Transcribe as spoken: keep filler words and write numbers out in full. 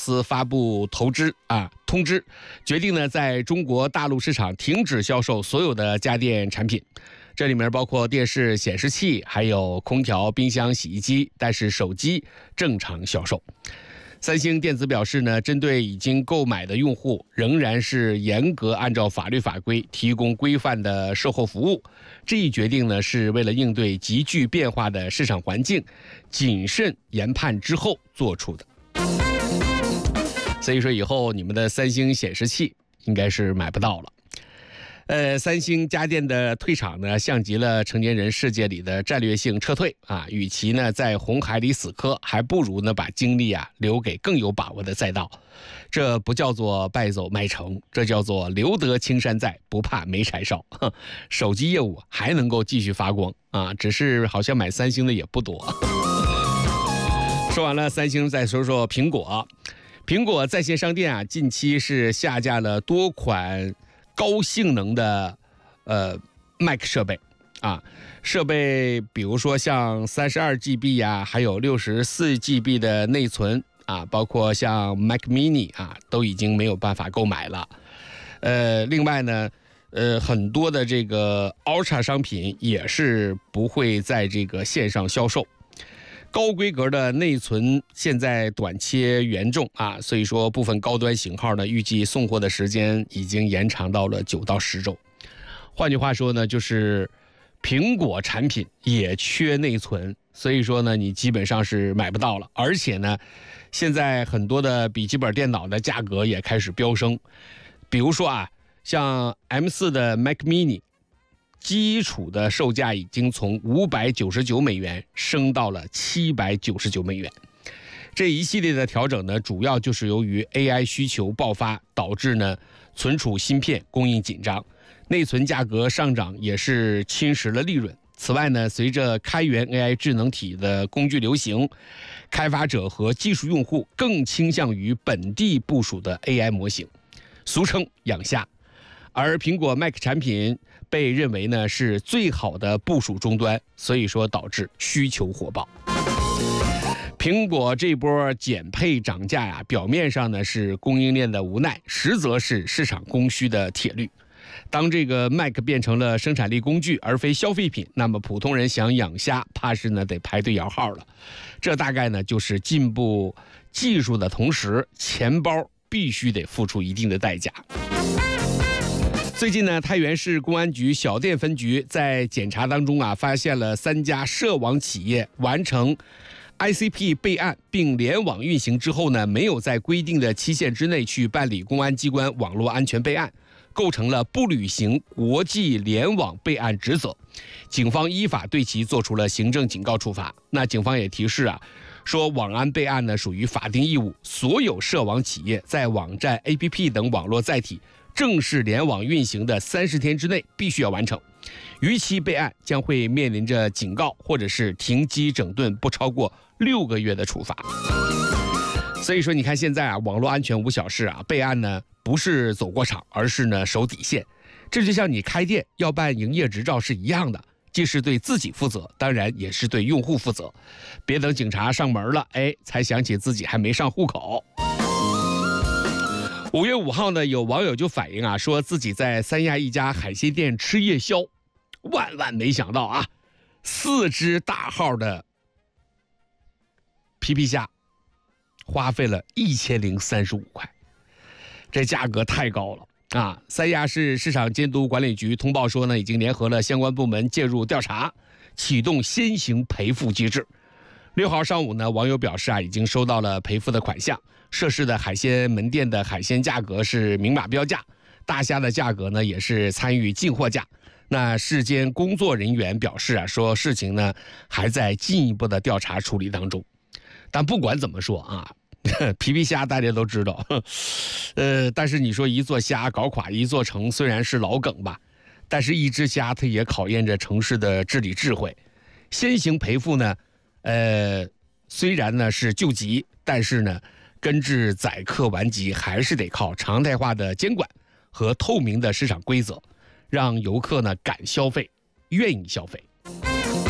司发布投知啊通知，决定呢在中国大陆市场停止销售所有的家电产品。这里面包括电视、显示器，还有空调、冰箱、洗衣机，但是手机正常销售。三星电子表示呢，针对已经购买的用户，仍然是严格按照法律法规提供规范的售后服务。这一决定呢，是为了应对急剧变化的市场环境，谨慎研判之后做出的。所以说，以后你们的三星显示器应该是买不到了。呃，三星家电的退场呢，像极了成年人世界里的战略性撤退啊。与其呢在红海里死磕，还不如呢把精力啊留给更有把握的赛道。这不叫做败走麦城，这叫做留得青山在，不怕没柴烧。手机业务还能够继续发光啊，只是好像买三星的也不多。说完了三星，再说说苹果。苹果在线商店啊，近期是下架了多款高性能的呃 Mac 设备啊，设备比如说像 三十二 G B 呀，还有 六十四 G B 的内存啊，包括像 Mac Mini 啊，都已经没有办法购买了。呃，另外呢，呃，很多的这个 Ultra 商品也是不会在这个线上销售。高规格的内存现在短缺严重啊，所以说部分高端型号呢，预计送货的时间已经延长到了九到十周。换句话说呢，就是苹果产品也缺内存，所以说呢，你基本上是买不到了。而且呢，现在很多的笔记本电脑的价格也开始飙升，比如说啊，像 M 四 的 Mac Mini。基础的售价已经从五百九十九美元升到了七百九十九美元。这一系列的调整呢，主要就是由于 A I 需求爆发，导致呢存储芯片供应紧张，内存价格上涨也是侵蚀了利润。此外呢，随着开源 A I 智能体的工具流行，开发者和技术用户更倾向于本地部署的 A I 模型，俗称养虾。而苹果 Mac 产品被认为呢是最好的部署终端，所以说导致需求火爆。苹果这波减配涨价呀，表面上呢是供应链的无奈，实则是市场供需的铁律。当这个 Mac 变成了生产力工具而非消费品，那么普通人想养虾，怕是呢得排队摇号了。这大概呢就是进步技术的同时，钱包必须得付出一定的代价。最近呢，太原市公安局小店分局在检查当中啊，发现了三家涉网企业完成 I C P 备案并联网运行之后呢，没有在规定的期限之内去办理公安机关网络安全备案，构成了不履行国际联网备案职责。警方依法对其作出了行政警告处罚。那警方也提示啊，说网安备案呢属于法定义务，所有涉网企业在网站、A P P 等网络载体正式联网运行的三十天之内必须要完成，逾期备案将会面临着警告或者是停机整顿不超过六个月的处罚。所以说你看现在啊，网络安全无小事啊，备案呢不是走过场，而是呢守底线。这就像你开店要办营业执照是一样的，既是对自己负责，当然也是对用户负责。别等警察上门了，哎，才想起自己还没上户口。五月五号呢，有网友就反映啊，说自己在三亚一家海鲜店吃夜宵，万万没想到啊，四只大号的皮皮虾花费了一千零三十五块，这价格太高了啊！三亚市市场监督管理局通报说呢，已经联合了相关部门介入调查，启动先行赔付机制。六号上午呢，网友表示啊，已经收到了赔付的款项。涉事的海鲜门店的海鲜价格是明码标价，大虾的价格呢也是参与进货价。那市监工作人员表示啊，说事情呢还在进一步的调查处理当中。但不管怎么说啊，皮皮虾大家都知道，呃，但是你说一座虾搞垮一座城，虽然是老梗吧，但是一只虾它也考验着城市的治理智慧。先行赔付呢，呃，虽然呢是救急，但是呢根治宰客顽疾还是得靠常态化的监管和透明的市场规则，让游客呢敢消费，愿意消费。